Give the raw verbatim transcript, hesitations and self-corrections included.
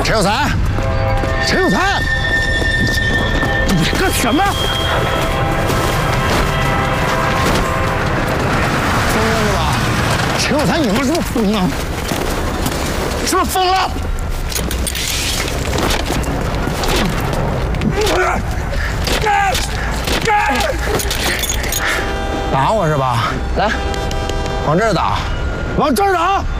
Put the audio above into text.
陈有才，陈有才，你干什么？疯了是吧？陈有才，你他妈是不是疯了？是不是疯了？打我是吧？来，往这儿打，往这儿打！